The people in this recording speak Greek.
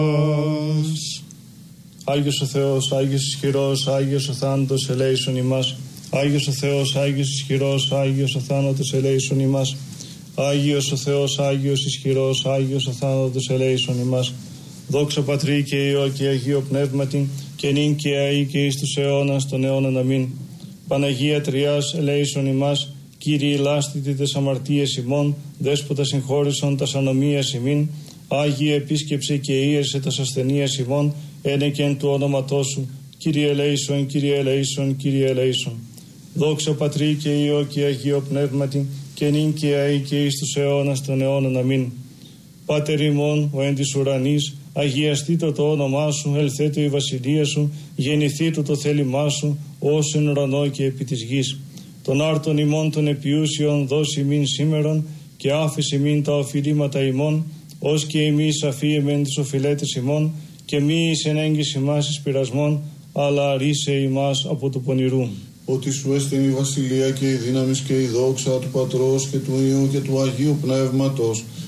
Άγιος ο Θεός, Άγιος ισχυρός, Άγιος ο θάνατος ελέησον ημάς. Άγιος ο Θεός, Άγιος ισχυρός, Άγιος ο θάνατος ελέησον ημάς. Άγιος ο Θεός, Άγιος ισχυρός, Άγιος ο θάνατος ελέησον ημάς. Δόξα Πατρί και Υιό και Αγίο Πνεύματι, και νυν και αεί και εις τους αιώνας των αιώνων. Αμήν. Παναγία Τριάς ελέησον ημάς. Κύριε λάστητη τες αμαρτίες ημών, Δέσποτα συγχώρησον τας ανομίας ημίν. Άγιε επίσκεψε και ίερσε τας ασθενείας ημών, ένεκεν του όνοματός σου. Κύριε ελέησον, Κύριε ελέησον, Κύριε ελέησον. Δόξα Πατρί και Υιό και Αγίο Πνεύματι, και νυν και αεί και εις τους αιώνας των αιώνων. Αμήν. Πάτερ ημών, ο εν της ουρανής, αγιαστήτω το όνομά σου, ελθέτω η βασιλεία σου, γεννηθήτω το θέλημά σου, ως εν ουρανό και επί της γης. Τον άρτον ημών των επιούσιων δώσει ημίν σήμερον, και άφησε ημίν τα οφειλήματα ημών, ως και εμείς αφίεμεν τις οφειλέτες ημών, και μη εις ενέγγιση μας εις πειρασμών, αλλά αρίσε ημάς από του πονηρού. Ότι σου έστειν η βασιλεία και η δύναμις και η δόξα του Πατρός και του Υιού και του Αγίου Πνεύματος,